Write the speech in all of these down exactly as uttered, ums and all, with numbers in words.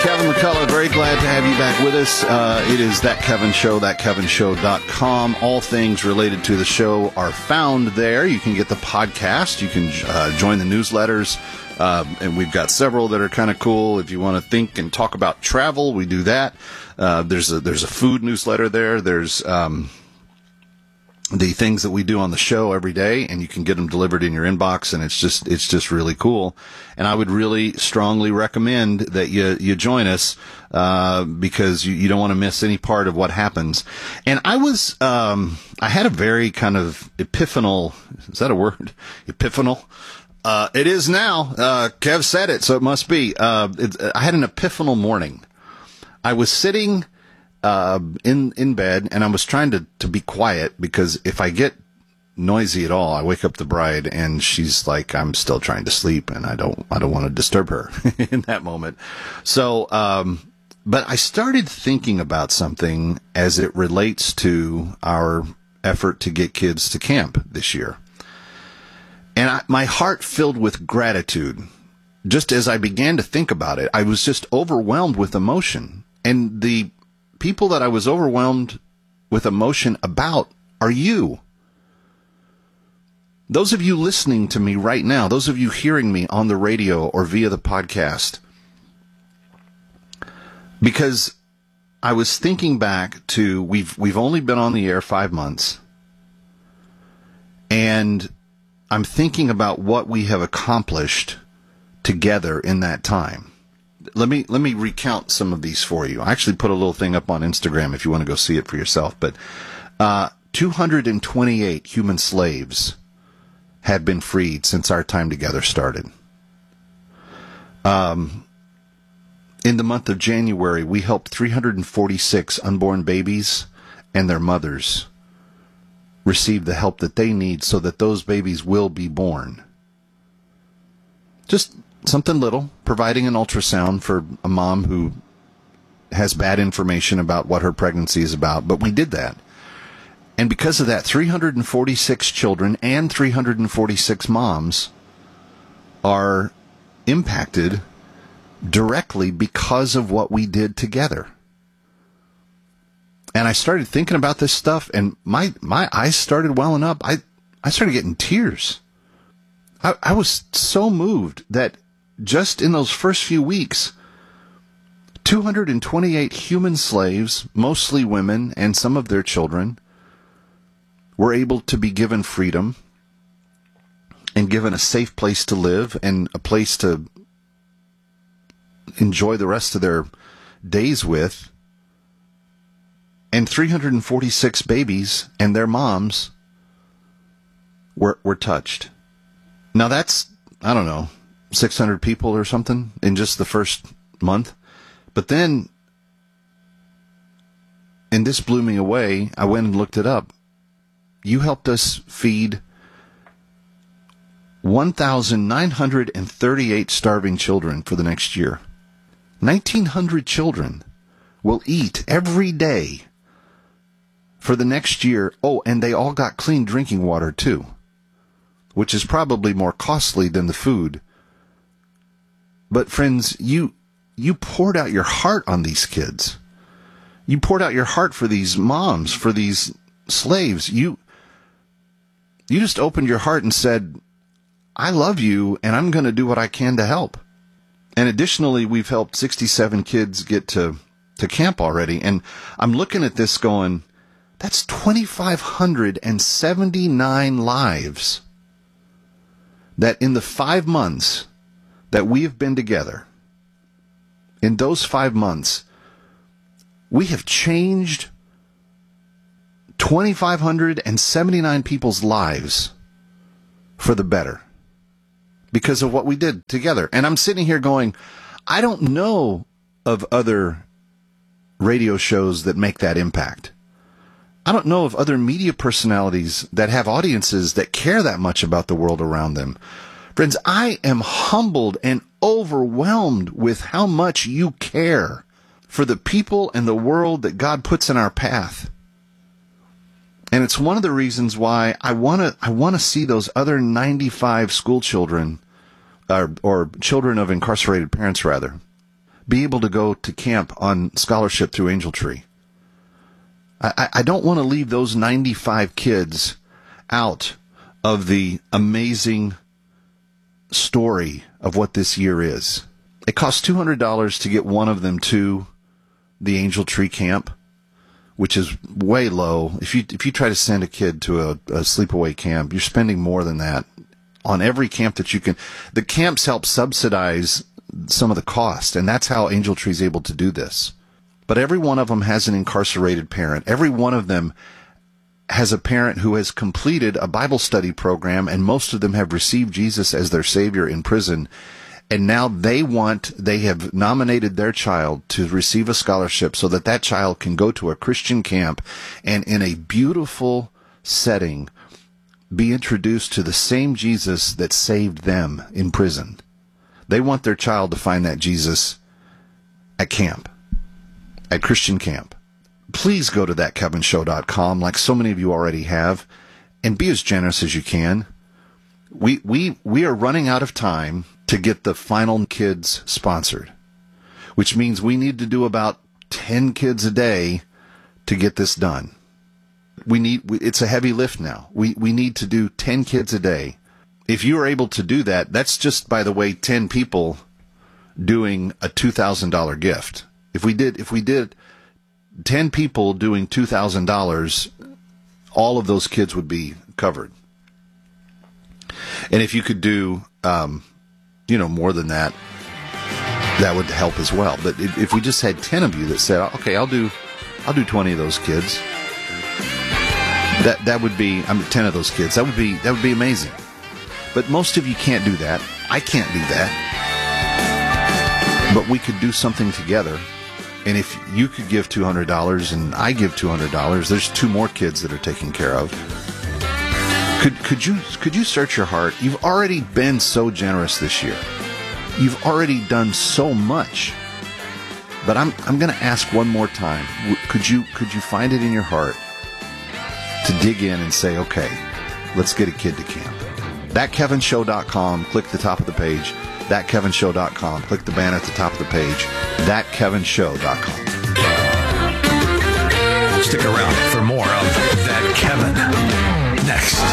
Kevin McCullough, very glad to have you back with us. Uh, it is That Kevin Show, that kevin show dot com. All things related to the show are found there. You can get the podcast. You can uh, join the newsletters. Uh, and we've got several that are kind of cool. If you want to think and talk about travel, we do that. Uh, there's a, there's a food newsletter there. There's, um, the things that we do on the show every day, and you can get them delivered in your inbox, and it's just, it's just really cool. And I would really strongly recommend that you, you join us, uh, because you, you don't want to miss any part of what happens. And I was, um, I had a very kind of epiphanal, is that a word? Epiphanal? Uh, it is now. Uh, Kev said it, so it must be. Uh, it, I had an epiphanal morning. I was sitting Uh, in, in bed, and I was trying to, to be quiet, because if I get noisy at all, I wake up the bride, and she's like, I'm still trying to sleep, and I don't, I don't want to disturb her in that moment. So, um, but I started thinking about something as it relates to our effort to get kids to camp this year. And I, my heart filled with gratitude. Just as I began to think about it, I was just overwhelmed with emotion. And the people that I was overwhelmed with emotion about are you. Those of you listening to me right now, those of you hearing me on the radio or via the podcast. Because I was thinking back to, we've we've only been on the air five months. And I'm thinking about what we have accomplished together in that time. Let me let me recount some of these for you. I actually put a little thing up on Instagram if you want to go see it for yourself. But uh, two hundred twenty-eight human slaves had been freed since our time together started. Um, in the month of January, we helped three hundred forty-six unborn babies and their mothers receive the help that they need so that those babies will be born. Just something little, providing an ultrasound for a mom who has bad information about what her pregnancy is about, but we did that. And because of that, three hundred forty-six children and three hundred forty-six moms are impacted directly because of what we did together. And I started thinking about this stuff, and my, my eyes started welling up. I, I started getting tears. I, I was so moved that just in those first few weeks, two hundred twenty-eight human slaves, mostly women and some of their children, were able to be given freedom and given a safe place to live and a place to enjoy the rest of their days with. And three hundred forty-six babies and their moms were were touched. Now that's, I don't know, six hundred people or something in just the first month. But then, and this blew me away, I went and looked it up. You helped us feed one thousand nine hundred thirty-eight starving children for the next year. nineteen hundred children will eat every day for the next year. Oh, and they all got clean drinking water too, which is probably more costly than the food. But friends, you you poured out your heart on these kids. You poured out your heart for these moms, for these slaves. You you just opened your heart and said, I love you, and I'm going to do what I can to help. And additionally, we've helped sixty-seven kids get to, to camp already. And I'm looking at this going, that's two thousand five hundred seventy-nine lives that in the five months that we have been together, in those five months, we have changed two thousand five hundred seventy-nine people's lives for the better because of what we did together. And I'm sitting here going, I don't know of other radio shows that make that impact. I don't know of other media personalities that have audiences that care that much about the world around them. Friends, I am humbled and overwhelmed with how much you care for the people and the world that God puts in our path. And it's one of the reasons why I want to I want to see those other ninety-five school children, or, or children of incarcerated parents rather, be able to go to camp on scholarship through Angel Tree. I, I don't want to leave those ninety-five kids out of the amazing story of what this year is. It costs two hundred dollars to get one of them to the Angel Tree camp, which is way low. If you if you try to send a kid to a, a sleepaway camp, you're spending more than that on every camp that you can. The camps help subsidize some of the cost, and that's how Angel Tree is able to do this. But every one of them has an incarcerated parent. Every one of them has a parent who has completed a Bible study program, and most of them have received Jesus as their Savior in prison. And now they want, they have nominated their child to receive a scholarship so that that child can go to a Christian camp and in a beautiful setting be introduced to the same Jesus that saved them in prison. They want their child to find that Jesus at camp, at Christian camp. Please go to that kevin show dot com, like so many of you already have, and be as generous as you can. We we we are running out of time to get the final kids sponsored, which means we need to do about ten kids a day to get this done. We need it's a heavy lift now. We we need to do ten kids a day. If you are able to do that, that's just, by the way, ten people doing a two thousand dollars gift. If we did if we did ten people doing two thousand dollars, all of those kids would be covered. And if you could do, um, you know, more than that, that would help as well. But if we just had ten of you that said, okay, I'll do, I'll do twenty of those kids, that that would be, I mean, ten of those kids, that would be, that would be amazing. But most of you can't do that. I can't do that. But we could do something together. And if you could give two hundred dollars and I give two hundred dollars, there's two more kids that are taken care of. Could could you could you search your heart? You've already been so generous this year. You've already done so much. But I'm I'm going to ask one more time. Could you could you find it in your heart to dig in and say, okay, let's get a kid to camp? that kevin show dot com, click the top of the page. that kevin show dot com, click the banner at the top of the page. that kevin show dot com. Stick around for more of That Kevin next.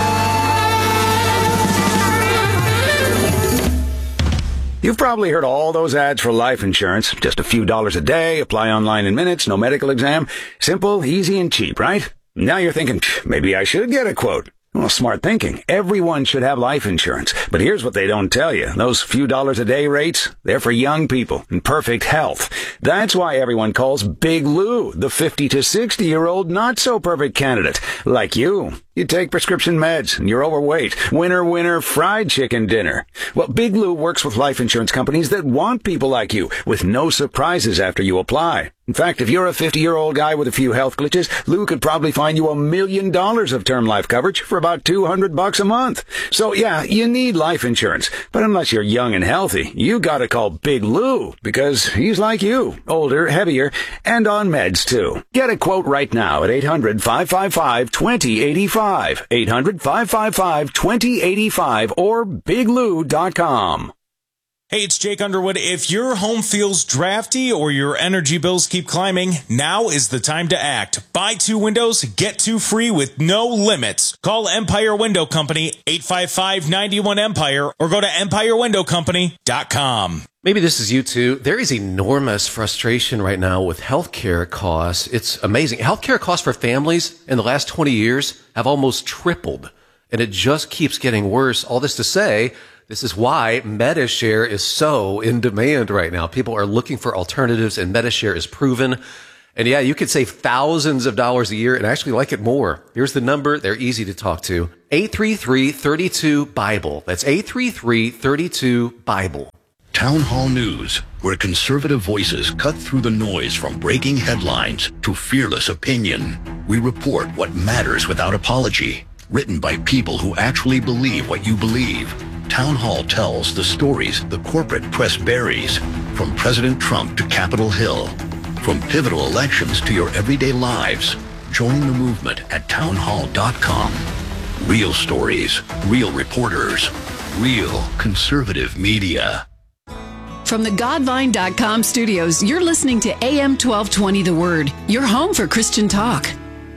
You've probably heard all those ads for life insurance. Just a few dollars a day, apply online in minutes, no medical exam. Simple, easy, and cheap, right? Now you're thinking, maybe I should get a quote. Well, smart thinking. Everyone should have life insurance. But here's what they don't tell you. Those few dollars a day rates, they're for young people in perfect health. That's why everyone calls Big Lou the fifty to sixty year old not so perfect candidate. Like you. You take prescription meds and you're overweight. Winner, winner, fried chicken dinner. Well, Big Lou works with life insurance companies that want people like you with no surprises after you apply. In fact, if you're a fifty-year-old guy with a few health glitches, Lou could probably find you a million dollars of term life coverage for about two hundred bucks a month. So yeah, you need life insurance. But unless you're young and healthy, you gotta call Big Lou because he's like you, older, heavier, and on meds too. Get a quote right now at eight hundred, five five five, two zero eight five. eight hundred, five five five, two zero eight five or big lou dot com. Hey, it's Jake Underwood. If your home feels drafty or your energy bills keep climbing, now is the time to act. Buy two windows, get two free with no limits. Call Empire Window Company, eight five five, nine one, Empire, or go to empire window company dot com. Maybe this is you too. There is enormous frustration right now with healthcare costs. It's amazing. Healthcare costs for families in the last twenty years have almost tripled, and it just keeps getting worse. All this to say, this is why Medi-Share is so in demand right now. People are looking for alternatives, and Medi-Share is proven. And yeah, you could save thousands of dollars a year and actually like it more. Here's the number. They're easy to talk to. eight three three, three two, Bible. That's eight three three, three two, Bible. Town Hall News, where conservative voices cut through the noise from breaking headlines to fearless opinion. We report what matters without apology. Written by people who actually believe what you believe. Town Hall tells the stories the corporate press buries, from President Trump to Capitol Hill, from pivotal elections to your everyday lives. Join the movement at town hall dot com. Real stories, real reporters, real conservative media. From the Godvine dot com studios, you're listening to A M twelve twenty The Word, your home for Christian talk.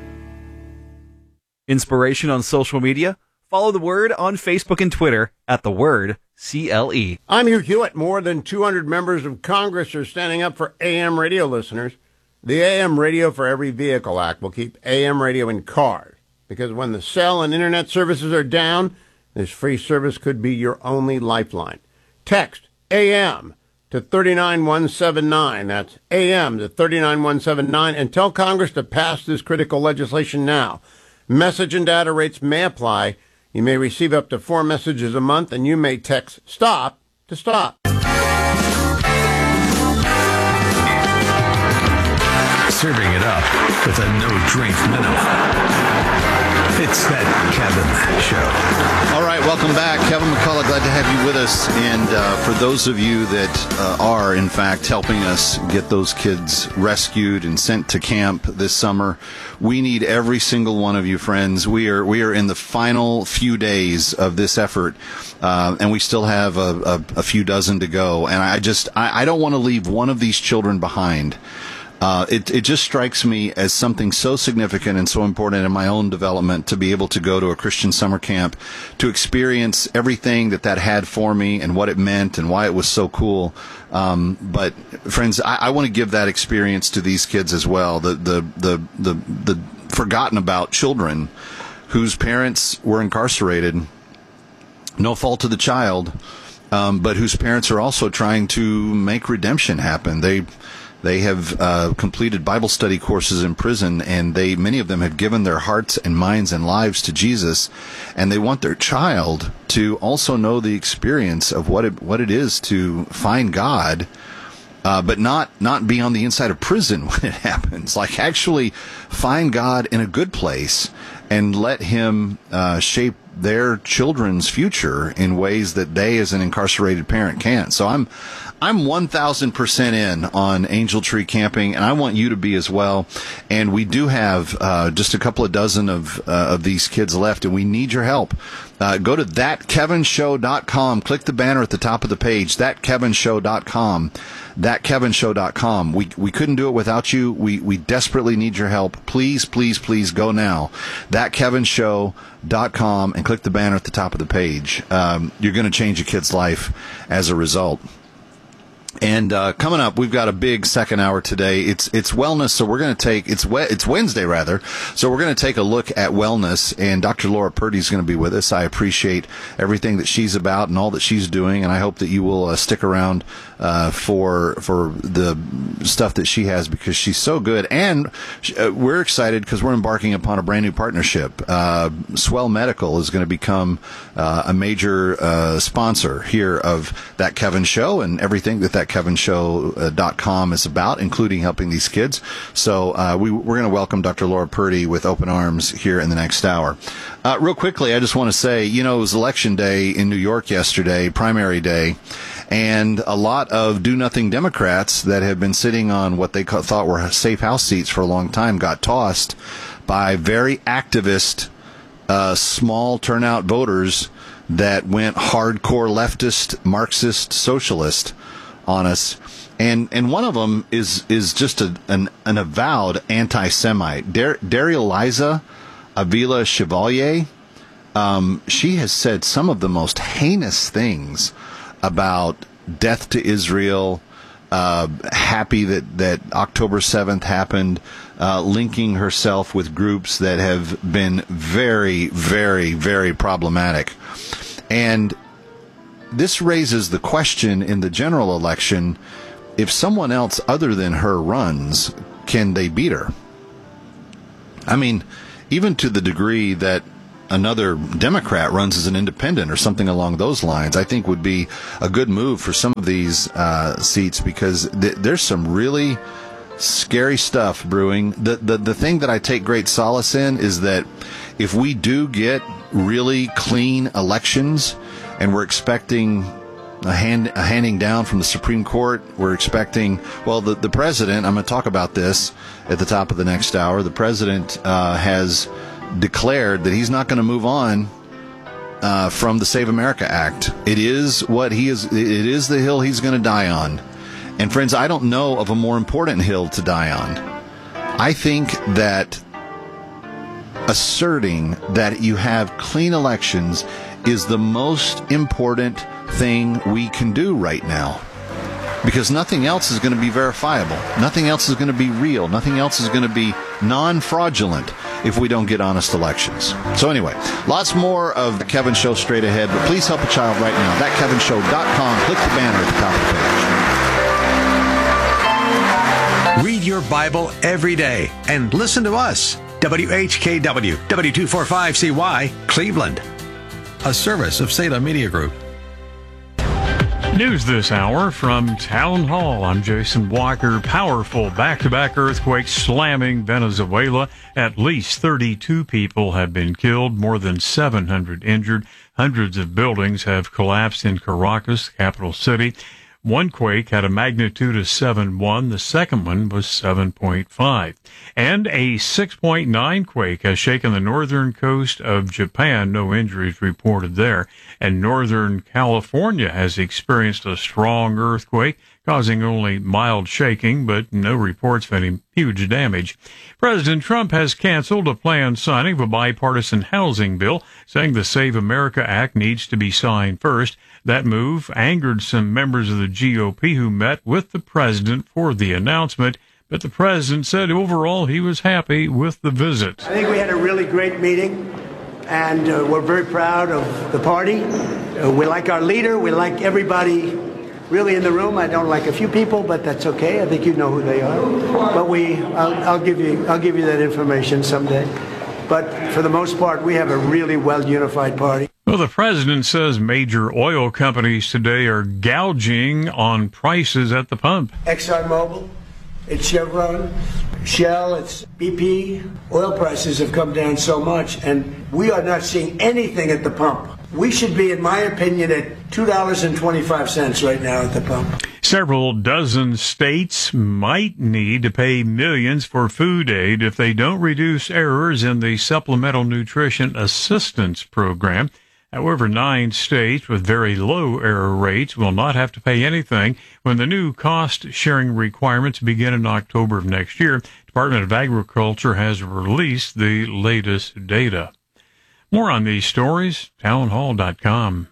Inspiration on social media? Follow The Word on Facebook and Twitter at The Word C L E. I'm Hugh Hewitt. More than two hundred members of Congress are standing up for A M radio listeners. The A M Radio for Every Vehicle Act will keep A M radio in cars, because when the cell and internet services are down, this free service could be your only lifeline. Text A M to three nine one seven nine. That's A M to three nine one seven nine, and tell Congress to pass this critical legislation now. Message and data rates may apply. You may receive up to four messages a month, and you may text STOP to stop. Serving it up with a no-drink minimum. It's that Kevin Show. All right, welcome back. Kevin McCullough, glad to have you with us. And uh, for those of you that uh, are, in fact, helping us get those kids rescued and sent to camp this summer, we need every single one of you, friends. We are we are in the final few days of this effort, uh, and we still have a, a, a few dozen to go. And I just I, I don't want to leave one of these children behind. Uh, it, it just strikes me as something so significant and so important in my own development to be able to go to a Christian summer camp, to experience everything that that had for me and what it meant and why it was so cool. Um, but friends, I, I want to give that experience to these kids as well. The, the, the, the, the forgotten about children whose parents were incarcerated, no fault of the child, um, but whose parents are also trying to make redemption happen. They, They have uh, completed Bible study courses in prison, and they many of them have given their hearts and minds and lives to Jesus, and they want their child to also know the experience of what it, what it is to find God, uh, but not not be on the inside of prison when it happens. Like actually find God in a good place and let Him uh, shape their children's future in ways that they, as an incarcerated parent, can't. So I'm. I'm one thousand percent in on Angel Tree Camping, and I want you to be as well. And we do have uh, just a couple of dozen of uh, of these kids left, and we need your help. Uh, go to that kevin show dot com. Click the banner at the top of the page, that kevin show dot com. that kevin show dot com. We we couldn't do it without you. We we desperately need your help. Please, please, please go now. that kevin show dot com and click the banner at the top of the page. Um, you're going to change a kid's life as a result. And uh, coming up, we've got a big second hour today. It's it's wellness, so we're going to take it's we, it's Wednesday rather. So we're going to take a look at wellness, and Doctor Laura Purdy is going to be with us. I appreciate everything that she's about and all that she's doing, and I hope that you will uh, stick around uh, for for the stuff that she has, because she's so good. And uh, we're excited because we're embarking upon a brand new partnership. Uh, Swell Medical is going to become uh, a major uh, sponsor here of That Kevin Show and everything that that kevin show dot com is about, including helping these kids. So uh, we, we're going to welcome Doctor Laura Purdy with open arms here in the next hour. Uh, real quickly, I just want to say, you know, it was election day in New York yesterday, primary day, and a lot of do-nothing Democrats that have been sitting on what they thought were safe house seats for a long time got tossed by very activist, uh, small turnout voters that went hardcore leftist, Marxist, socialist on us, and and one of them is is just a, an an avowed anti-Semite. Dar- Daria Liza Avila Chevalier, um, she has said some of the most heinous things about death to Israel. Uh, happy that that October seventh happened, uh, linking herself with groups that have been very, very, very problematic, and this raises the question in the general election, if someone else other than her runs, can they beat her? I mean, even to the degree that another Democrat runs as an independent or something along those lines, I think would be a good move for some of these uh, seats, because th- there's some really scary stuff brewing. The, the, the thing that I take great solace in is that if we do get really clean elections, and we're expecting a, hand, a handing down from the Supreme Court. We're expecting, well, the, the president, I'm going to talk about this at the top of the next hour. The president uh, has declared that he's not going to move on uh, from the Save America Act. It is what he is. It is the hill he's going to die on. And friends, I don't know of a more important hill to die on. I think that asserting that you have clean elections is the most important thing we can do right now. Because nothing else is going to be verifiable. Nothing else is going to be real. Nothing else is going to be non-fraudulent if we don't get honest elections. So anyway, lots more of The Kevin Show straight ahead, but please help a child right now. that kevin show dot com. Click the banner at the top of the page. Read your Bible every day and listen to us. W H K W, W two forty-five C Y, Cleveland. A service of Salem Media Group. News this hour from Town Hall. I'm Jason Walker. Powerful back-to-back earthquakes slamming Venezuela. At least thirty-two people have been killed, more than seven hundred injured. Hundreds of buildings have collapsed in Caracas, capital city. One quake had a magnitude of seven point one. The second one was seven point five. And a six point nine quake has shaken the northern coast of Japan. No injuries reported there. And northern California has experienced a strong earthquake, causing only mild shaking, but no reports of any huge damage. President Trump has canceled a planned signing of a bipartisan housing bill, saying the Save America Act needs to be signed first. That move angered some members of the G O P who met with the president for the announcement, but the president said overall he was happy with the visit. I think we had a really great meeting, and uh, we're very proud of the party. Uh, we like our leader. We like everybody really in the room. I don't like a few people, but that's okay. I think you know who they are. But we, I'll, I'll give you, I'll give you that information someday. But for the most part, we have a really well-unified party. Well, the president says major oil companies today are gouging on prices at the pump. ExxonMobil, it's Chevron, Shell, it's B P. Oil prices have come down so much, and we are not seeing anything at the pump. We should be, in my opinion, at two dollars and twenty-five cents right now at the pump. Several dozen states might need to pay millions for food aid if they don't reduce errors in the Supplemental Nutrition Assistance Program. However, nine states with very low error rates will not have to pay anything when the new cost-sharing requirements begin in October of next year. Department of Agriculture has released the latest data. More on these stories, town hall dot com.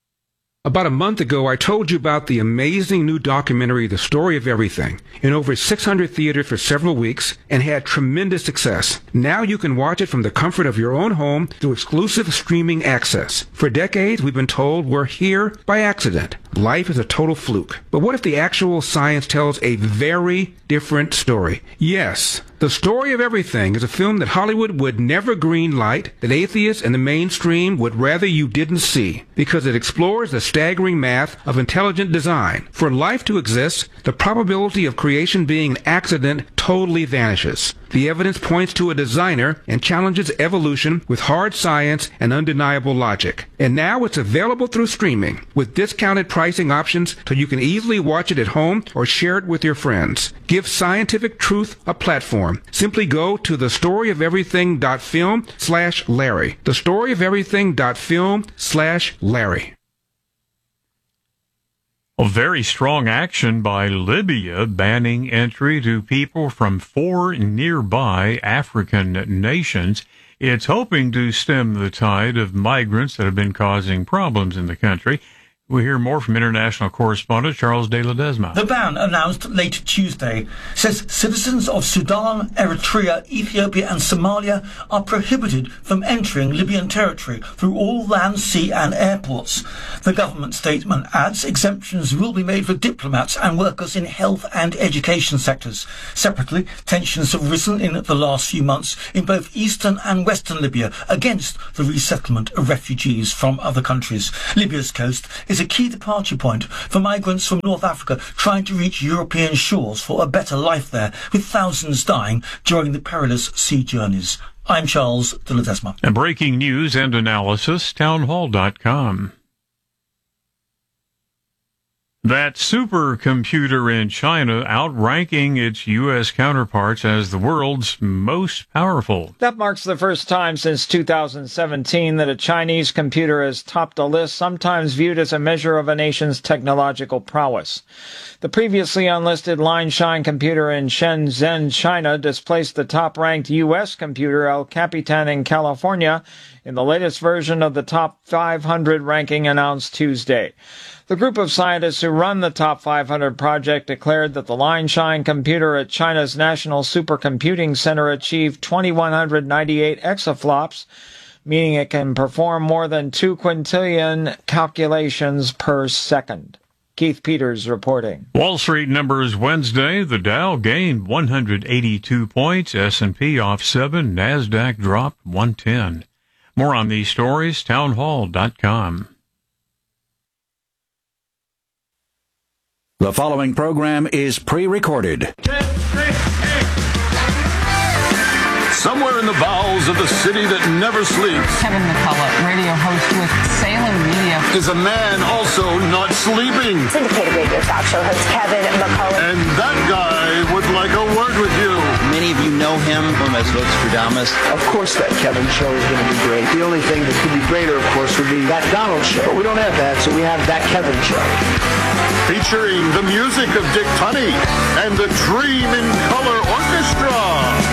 About a month ago, I told you about the amazing new documentary, The Story of Everything, in over six hundred theaters for several weeks and had tremendous success. Now you can watch it from the comfort of your own home through exclusive streaming access. For decades, we've been told we're here by accident. Life is a total fluke. But what if the actual science tells a very different story? Yes. The Story of Everything is a film that Hollywood would never green light, that atheists and the mainstream would rather you didn't see, because it explores the staggering math of intelligent design. For life to exist, the probability of creation being an accident totally vanishes. The evidence points to a designer and challenges evolution with hard science and undeniable logic. And now it's available through streaming, with discounted pricing options so you can easily watch it at home or share it with your friends. Give scientific truth a platform. Simply go to thestoryofeverything.film slash Larry. Thestoryofeverything.film slash Larry. A very strong action by Libya banning entry to people from four nearby African nations. It's hoping to stem the tide of migrants that have been causing problems in the country. We hear more from international correspondent Charles de Ledesma. The ban, announced late Tuesday, says citizens of Sudan, Eritrea, Ethiopia and Somalia are prohibited from entering Libyan territory through all land, sea and airports. The government statement adds exemptions will be made for diplomats and workers in health and education sectors. Separately, tensions have risen in the last few months in both eastern and western Libya against the resettlement of refugees from other countries. Libya's coast is a key departure point for migrants from North Africa trying to reach European shores for a better life there, with thousands dying during the perilous sea journeys. I'm Charles de Ledesma. And breaking news and analysis, town hall dot com. That supercomputer in China outranking its U S counterparts as the world's most powerful. That marks the first time since two thousand seventeen that a Chinese computer has topped a list sometimes viewed as a measure of a nation's technological prowess. The previously unlisted Linshine computer in Shenzhen, China, displaced the top-ranked U S computer El Capitan in California in the latest version of the top five hundred ranking announced Tuesday. The group of scientists who run the Top five hundred project declared that the Linshine computer at China's National Supercomputing Center achieved two thousand one hundred ninety-eight exaflops, meaning it can perform more than two quintillion calculations per second. Keith Peters reporting. Wall Street numbers Wednesday. The Dow gained one hundred eighty-two points, S and P off seven, NASDAQ dropped one hundred ten. More on these stories, townhall dot com. The following program is pre-recorded. Somewhere in the bowels of the city that never sleeps, Kevin McCullough, radio host with Salem Media, is a man also not sleeping. Syndicated radio talk show host Kevin McCullough. And that guy would like a word with you. Many of you know him as Nostradamus. Of course that Kevin show is going to be great. The only thing that could be greater, of course, would be that Donald show. But we don't have that, so we have that Kevin show. Featuring the music of Dick Tunney and the Dream in Color Orchestra.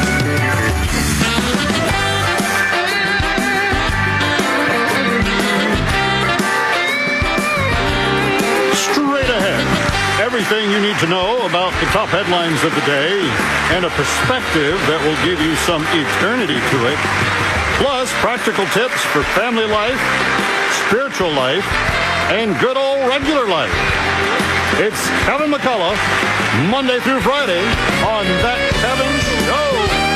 Straight ahead, everything you need to know about the top headlines of the day and a perspective that will give you some eternity to it. Plus, practical tips for family life, spiritual life, and good old regular life. It's Kevin McCullough, Monday through Friday on That Kevin Show.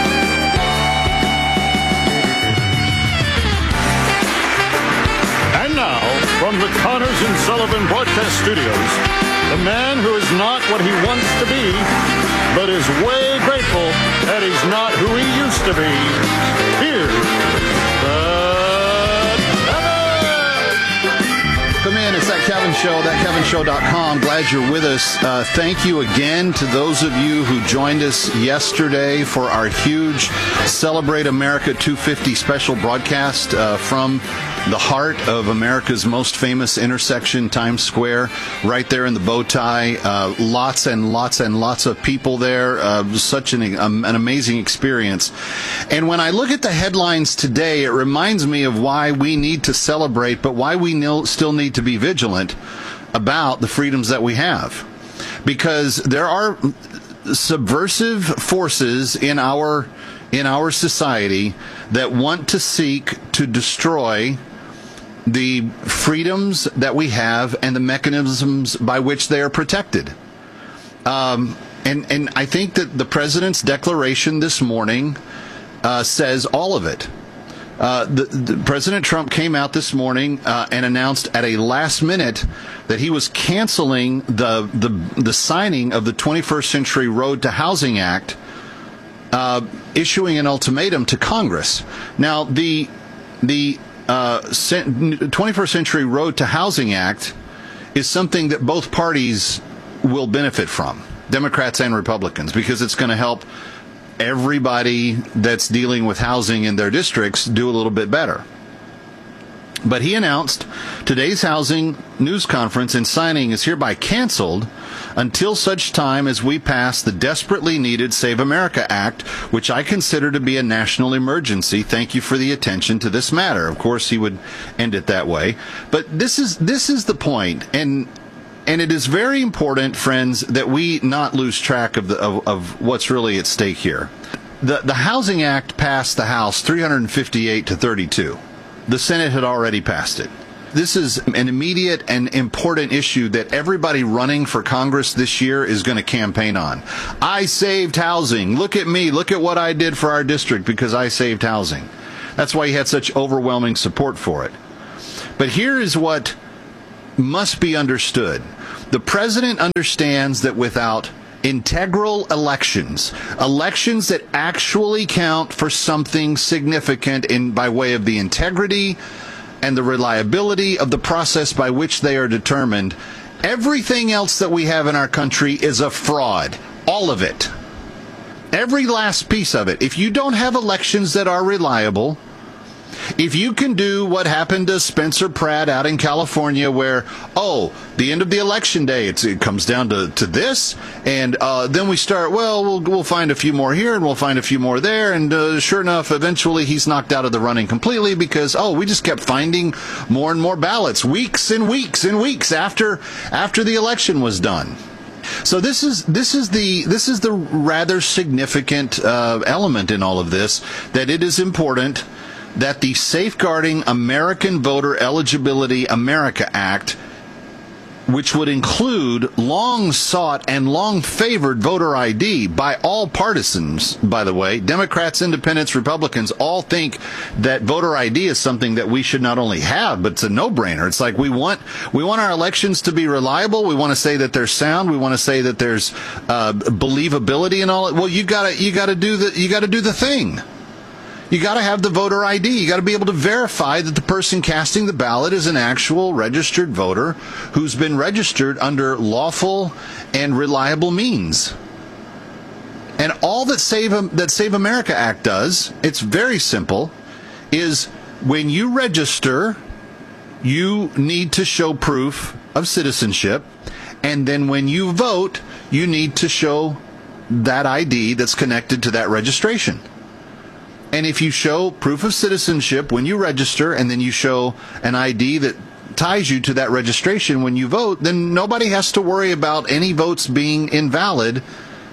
And now, from the Connors and Sullivan Broadcast Studios, the man who is not what he wants to be, but is way grateful that he's not who he used to be. Here's the Come in, it's That Kevin Show, that kevin show dot com. Glad you're with us. Uh, thank you again to those of you who joined us yesterday for our huge Celebrate America two fifty special broadcast uh, from the heart of America's most famous intersection, Times Square, right there in the bow tie. Uh, lots and lots and lots of people there. Uh, such an, um, an amazing experience. And when I look at the headlines today, it reminds me of why we need to celebrate, but why we nil- still need to be vigilant about the freedoms that we have. Because there are subversive forces in our in our society that want to seek to destroy the freedoms that we have and the mechanisms by which they are protected. Um, and, and I think that the president's declaration this morning uh, says all of it. Uh, the, the President Trump came out this morning uh, and announced at a last minute that he was canceling the, the, the signing of the twenty-first Century Road to Housing Act, uh, issuing an ultimatum to Congress. Now, the the Uh, twenty-first Century Road to Housing Act is something that both parties will benefit from, Democrats and Republicans, because it's going to help everybody that's dealing with housing in their districts do a little bit better. But he announced today's housing news conference and signing is hereby canceled until such time as we pass the desperately needed Save America Act, which I consider to be a national emergency. Thank you for the attention to this matter. Of course, he would end it that way. But this is this is the point, and and it is very important, friends, that we not lose track of the of, of what's really at stake here. The the Housing Act passed the House three hundred fifty-eight to thirty-two. The Senate had already passed it. This is an immediate and important issue that everybody running for Congress this year is going to campaign on. I saved housing. Look at me. Look at what I did for our district because I saved housing. That's why he had such overwhelming support for it. But here is what must be understood. The president understands that without integral elections, elections that actually count for something significant in by way of the integrity and the reliability of the process by which they are determined, Everything else that we have in our country is a fraud. All of it. Every last piece of it. If you don't have elections that are reliable, if you can do what happened to Spencer Pratt out in California where, oh, the end of the election day, it's, it comes down to, to this, and uh, then we start, well, well, we'll find a few more here, and we'll find a few more there, and uh, sure enough, eventually he's knocked out of the running completely because, oh, we just kept finding more and more ballots weeks and weeks and weeks after after the election was done. So this is this is the this is the rather significant uh, element in all of this, that it is important that the Safeguarding American Voter Eligibility America Act, which would include long-sought and long-favored voter I D by all partisans, by the way. Democrats, independents, Republicans all think that voter I D is something that we should not only have, but it's a no-brainer. It's like we want we want our elections to be reliable. We want to say that they're sound. We want to say that there's uh, believability and all. Well, you gotta you gotta do the you gotta do the thing. You got to have the voter I D. You got to be able to verify that the person casting the ballot is an actual registered voter who's been registered under lawful and reliable means. And all that Save that Save America Act does, it's very simple, is when you register, you need to show proof of citizenship, and then when you vote, you need to show that I D that's connected to that registration. And if you show proof of citizenship when you register, and then you show an I D that ties you to that registration when you vote, then nobody has to worry about any votes being invalid,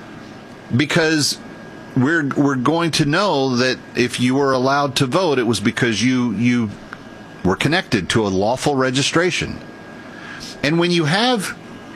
because we're we're going to know that if you were allowed to vote, it was because you you were connected to a lawful registration. And when you have,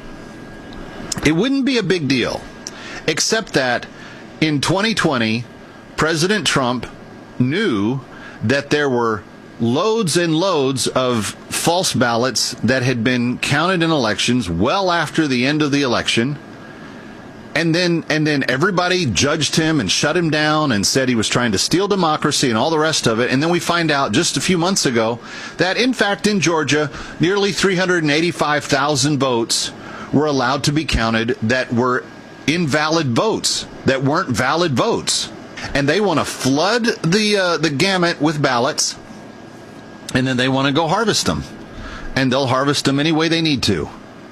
it wouldn't be a big deal, except that in twenty twenty, President Trump knew that there were loads and loads of false ballots that had been counted in elections well after the end of the election. And then and then everybody judged him and shut him down and said he was trying to steal democracy and all the rest of it. And then we find out just a few months ago that, in fact, in Georgia, nearly three hundred eighty-five thousand votes were allowed to be counted that were invalid votes, that weren't valid votes. And they want to flood the uh, the gamut with ballots, and then they want to go harvest them. And they'll harvest them any way they need to.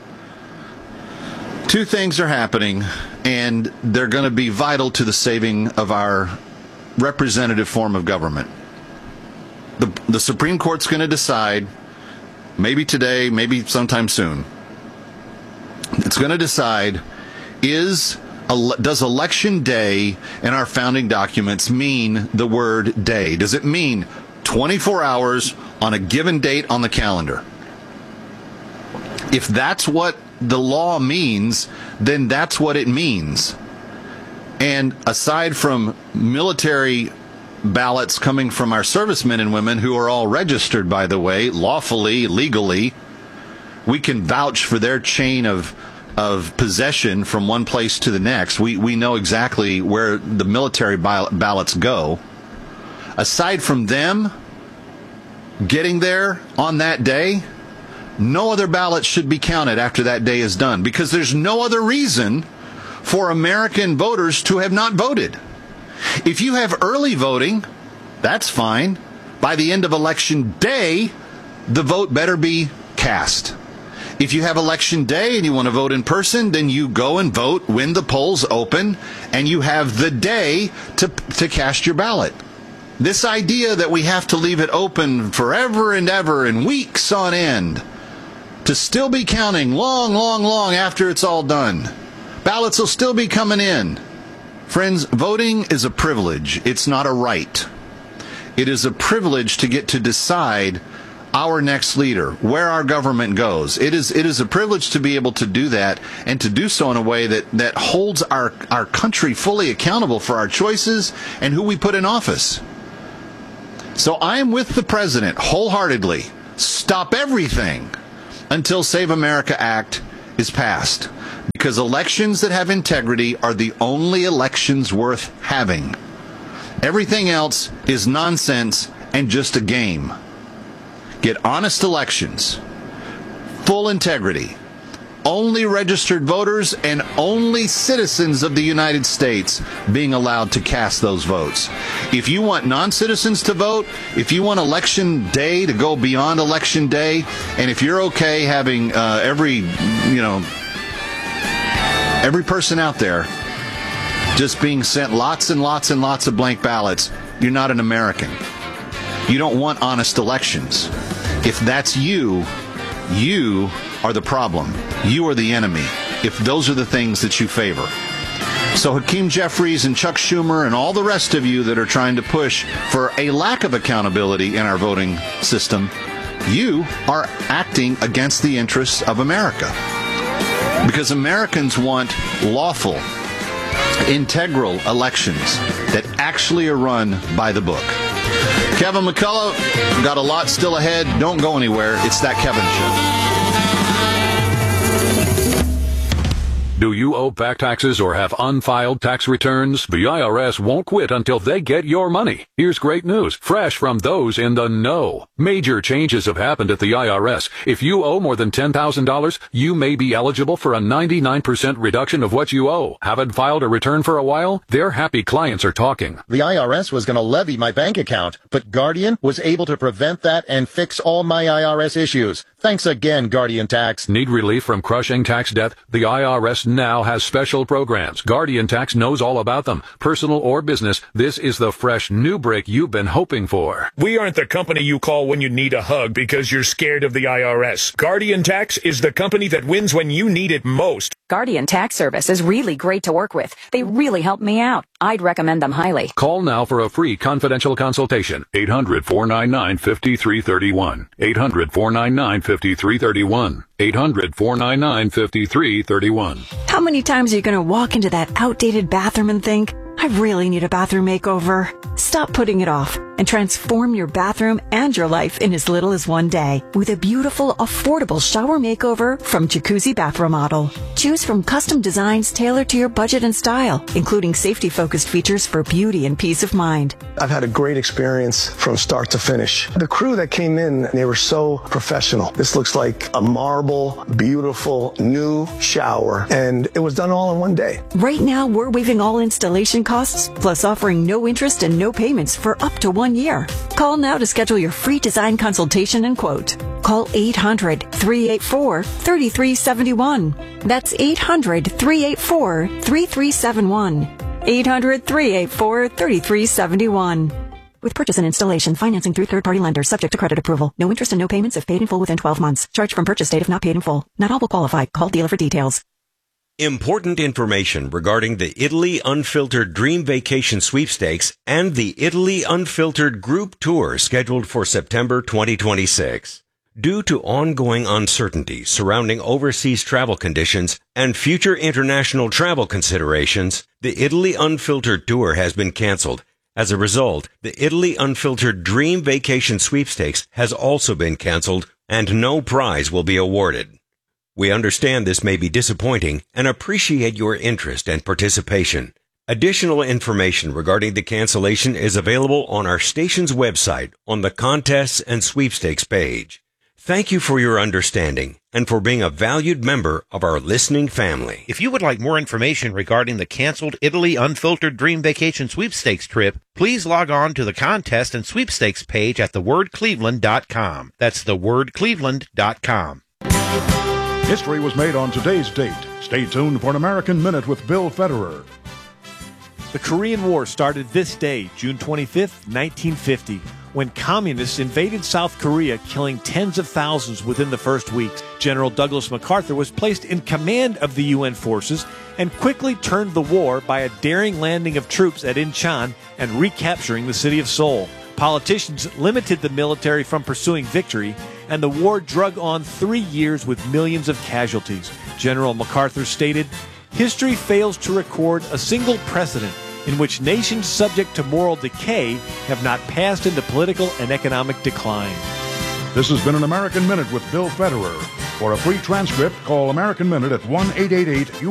Two things are happening, and they're going to be vital to the saving of our representative form of government. The, the Supreme Court's going to decide, maybe today, maybe sometime soon, it's going to decide, is... does election day in our founding documents mean the word day? Does it mean twenty-four hours on a given date on the calendar? If that's what the law means, then that's what it means. And aside from military ballots coming from our servicemen and women, who are all registered, by the way, lawfully, legally, we can vouch for their chain of of possession from one place to the next. We we know exactly where the military ballots go. Aside from them getting there on that day, no other ballots should be counted after that day is done, because there's no other reason for American voters to have not voted. If you have early voting, that's fine. By the end of election day, the vote better be cast. If you have election day and you want to vote in person, then you go and vote when the polls open, and you have the day to to cast your ballot. This idea that we have to leave it open forever and ever and weeks on end to still be counting long, long, long after it's all done. Ballots will still be coming in. Friends, voting is a privilege. It's not a right. It is a privilege to get to decide our next leader, where our government goes. It is it is a privilege to be able to do that, and to do so in a way that, that holds our, our country fully accountable for our choices and who we put in office. So I am with the president wholeheartedly. Stop everything until Save America Act is passed, because elections that have integrity are the only elections worth having. Everything else is nonsense and just a game. Get honest elections, full integrity, only registered voters and only citizens of the United States being allowed to cast those votes. If you want non-citizens to vote, if you want election day to go beyond election day, and if you're okay having uh, every, you know, every person out there just being sent lots and lots and lots of blank ballots, you're not an American. You don't want honest elections. If that's you, you are the problem. You are the enemy, if those are the things that you favor. So Hakeem Jeffries and Chuck Schumer and all the rest of you that are trying to push for a lack of accountability in our voting system, you are acting against the interests of America. Because Americans want lawful, integral elections that actually are run by the book. Kevin McCullough, got a lot still ahead. Don't go anywhere. It's That Kevin Show. Do you owe back taxes or have unfiled tax returns? The I R S won't quit until they get your money. Here's great news, fresh from those in the know. Major changes have happened at the I R S. If you owe more than ten thousand dollars, you may be eligible for a ninety-nine percent reduction of what you owe. Haven't filed a return for a while? Their happy clients are talking. The I R S was going to levy my bank account, but Guardian was able to prevent that and fix all my I R S issues. Thanks again, Guardian Tax. Need relief from crushing tax debt? The I R S now has special programs. Guardian Tax knows all about them. Personal or business, this is the fresh new break you've been hoping for. We aren't the company you call when you need a hug because you're scared of the I R S. Guardian Tax is the company that wins when you need it most. Guardian Tax Service is really great to work with. They really helped me out. I'd recommend them highly. Call now for a free confidential consultation. eight hundred, four nine nine, five three three one. eight hundred, four nine nine, five three three one. eight hundred, four nine nine, five three three one. How many times are you going to walk into that outdated bathroom and think, I really need a bathroom makeover? Stop putting it off and transform your bathroom and your life in as little as one day with a beautiful, affordable shower makeover from Jacuzzi Bath Remodel. Choose from custom designs tailored to your budget and style, including safety-focused features for beauty and peace of mind. I've had a great experience from start to finish. The crew that came in, they were so professional. This looks like a marble, beautiful, new shower, and it was done all in one day. Right now, we're waiving all installation costs, plus offering no interest and no payments for up to one year. Call now to schedule your free design consultation and quote. Call eight hundred, three eight four, three three seven one. That's eight hundred, three eight four, three three seven one. eight hundred, three eight four, three three seven one. With purchase and installation, financing through third-party lenders, subject to credit approval. No interest and no payments if paid in full within twelve months. Charge from purchase date if not paid in full. Not all will qualify. Call dealer for details. Important information regarding the Italy Unfiltered Dream Vacation Sweepstakes and the Italy Unfiltered Group Tour scheduled for September twenty twenty-six. Due to ongoing uncertainty surrounding overseas travel conditions and future international travel considerations, the Italy Unfiltered Tour has been canceled. As a result, the Italy Unfiltered Dream Vacation Sweepstakes has also been canceled and no prize will be awarded. We understand this may be disappointing and appreciate your interest and participation. Additional information regarding the cancellation is available on our station's website on the Contests and Sweepstakes page. Thank you for your understanding and for being a valued member of our listening family. If you would like more information regarding the canceled Italy Unfiltered Dream Vacation Sweepstakes trip, please log on to the Contest and Sweepstakes page at the word cleveland dot com. That's the word cleveland dot com. History was made on today's date. Stay tuned for an American Minute with Bill Federer. The Korean War started this day, June twenty-fifth, nineteen fifty, when communists invaded South Korea, killing tens of thousands within the first weeks. General Douglas MacArthur was placed in command of the U N forces and quickly turned the war by a daring landing of troops at Incheon and recapturing the city of Seoul. Politicians limited the military from pursuing victory, and the war drug on three years with millions of casualties. General MacArthur stated, "History fails to record a single precedent in which nations subject to moral decay have not passed into political and economic decline." This has been an American Minute with Bill Federer. For a free transcript, call American Minute at one eight eight eight